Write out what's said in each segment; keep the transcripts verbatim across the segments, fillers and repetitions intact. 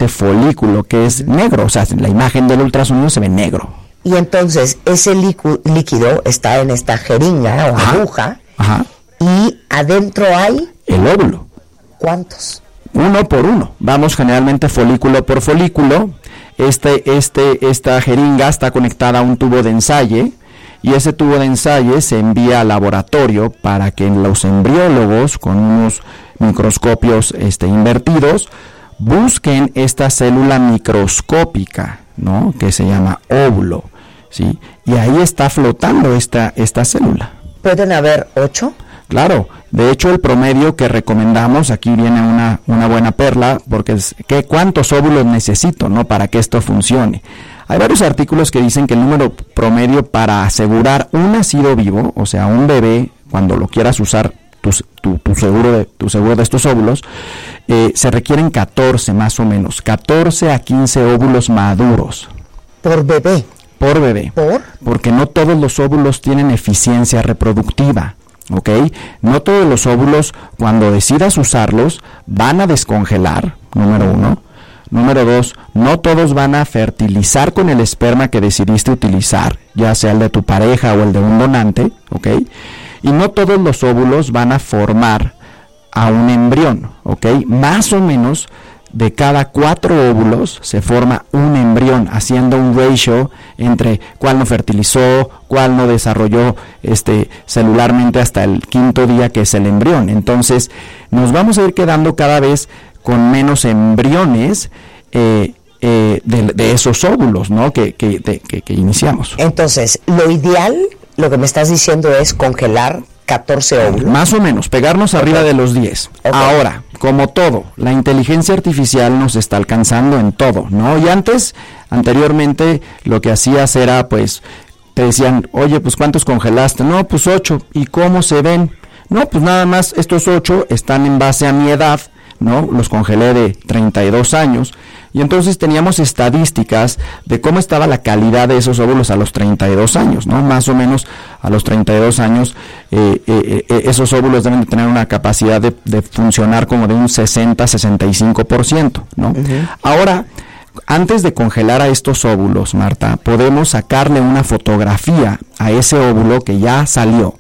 folículo, que es negro, o sea, la imagen del ultrasonido se ve negro. Y entonces ese líquido, líquido está en esta jeringa o Ajá. aguja, Ajá. y adentro hay... El óvulo. ¿Cuántos? Uno por uno. Vamos generalmente folículo por folículo. Este, este, esta jeringa está conectada a un tubo de ensayo, y ese tubo de ensayo se envía al laboratorio para que los embriólogos, con unos microscopios este, invertidos, busquen esta célula microscópica, ¿no? Que se llama óvulo, ¿sí? Y ahí está flotando esta, esta célula. ¿Pueden haber ocho? Claro, de hecho el promedio que recomendamos, aquí viene una, una buena perla, porque es que cuántos óvulos necesito, ¿no? Para que esto funcione. Hay varios artículos que dicen que el número promedio para asegurar un nacido vivo, o sea, un bebé, cuando lo quieras usar, tu, tu, tu, seguro, de, tu seguro de estos óvulos, eh, se requieren catorce más o menos, catorce a quince óvulos maduros. ¿Por bebé? Por bebé. ¿Por? Porque no todos los óvulos tienen eficiencia reproductiva. ¿Ok? No todos los óvulos, cuando decidas usarlos, van a descongelar, número uno. Número dos, no todos van a fertilizar con el esperma que decidiste utilizar, ya sea el de tu pareja o el de un donante, ¿ok? Y no todos los óvulos van a formar a un embrión, ¿ok? Más o menos de cada cuatro óvulos se forma un embrión, haciendo un ratio entre cuál no fertilizó, cuál no desarrolló este celularmente hasta el quinto día, que es el embrión. Entonces nos vamos a ir quedando cada vez con menos embriones eh, eh, de, de esos óvulos, ¿no? que, que, de, que, que iniciamos. Entonces, lo ideal, lo que me estás diciendo es congelar catorce óvulos. Más o menos, pegarnos okay. arriba de los diez. Okay. Ahora, como todo, la inteligencia artificial nos está alcanzando en todo, ¿no? Y antes, anteriormente, lo que hacías era, pues, te decían, oye, pues, ¿cuántos congelaste? No, pues, ocho. ¿Y cómo se ven? No, pues, nada más, estos ocho están en base a mi edad, ¿no? Los congelé de treinta y dos años. Y entonces teníamos estadísticas de cómo estaba la calidad de esos óvulos a los treinta y dos años, ¿no? Más o menos a los treinta y dos años eh, eh, eh, esos óvulos deben de tener una capacidad de, de funcionar como de un sesenta a sesenta y cinco por ciento, ¿no? Uh-huh. Ahora, antes de congelar a estos óvulos, Marta, podemos sacarle una fotografía a ese óvulo que ya salió,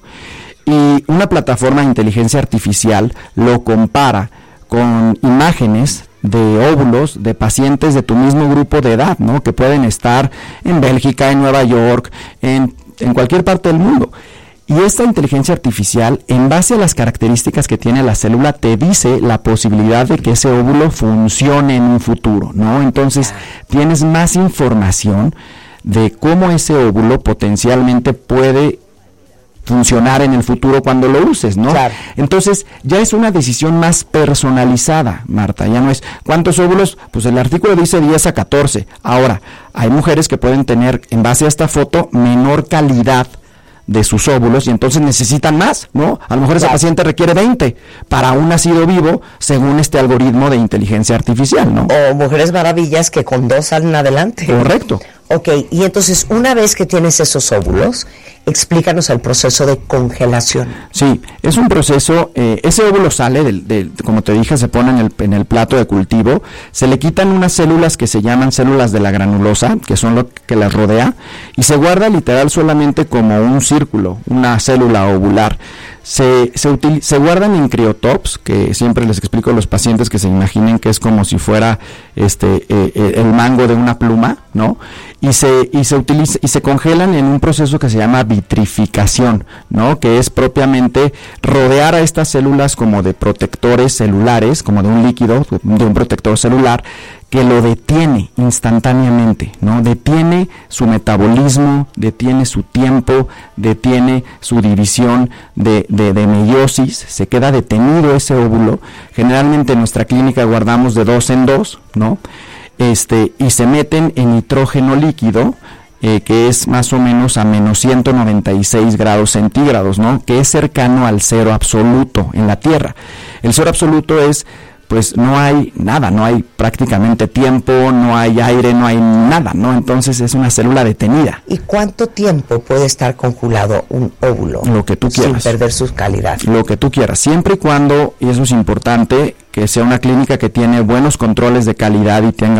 y una plataforma de inteligencia artificial lo compara con imágenes de óvulos de pacientes de tu mismo grupo de edad, ¿no? Que pueden estar en Bélgica, en Nueva York, en, en cualquier parte del mundo. Y esta inteligencia artificial, en base a las características que tiene la célula, te dice la posibilidad de que ese óvulo funcione en un futuro, ¿no? Entonces, tienes más información de cómo ese óvulo potencialmente puede funcionar en el futuro cuando lo uses, ¿no? Claro. Entonces, ya es una decisión más personalizada, Marta, ya no es ¿cuántos óvulos? Pues el artículo dice diez a catorce. Ahora, hay mujeres que pueden tener, en base a esta foto, menor calidad de sus óvulos y entonces necesitan más, ¿no? A lo mejor esa claro. paciente requiere veinte para un nacido vivo, según este algoritmo de inteligencia artificial, ¿no? O mujeres maravillas que con dos salen adelante. Correcto. Ok, y entonces una vez que tienes esos óvulos, explícanos el proceso de congelación. Sí, es un proceso, eh, ese óvulo sale, del, del, como te dije, se pone en el, en el plato de cultivo, se le quitan unas células que se llaman células de la granulosa, que son lo que las rodea, y se guarda literal solamente como un círculo, una célula ovular. Se, se, util, se guardan en criotops, que siempre les explico a los pacientes que se imaginen que es como si fuera este eh, el mango de una pluma, ¿no? Y se y se utiliza y se congelan en un proceso que se llama vitrificación, ¿no? Que es propiamente rodear a estas células como de protectores celulares, como de un líquido, de un protector celular, que lo detiene instantáneamente, ¿no? Detiene su metabolismo, detiene su tiempo, detiene su división de, de, de meiosis, se queda detenido ese óvulo. Generalmente en nuestra clínica guardamos de dos en dos, ¿no? Este, y se meten en nitrógeno líquido, eh, que es más o menos a menos ciento noventa y seis grados centígrados, ¿no? Que es cercano al cero absoluto en la Tierra. El cero absoluto es, pues no hay nada, no hay prácticamente tiempo, no hay aire, no hay nada, ¿no? Entonces es una célula detenida. ¿Y cuánto tiempo puede estar congelado un óvulo? Lo que tú quieras. Sin perder su calidad. Lo que tú quieras, siempre y cuando, y eso es importante, que sea una clínica que tiene buenos controles de calidad y tenga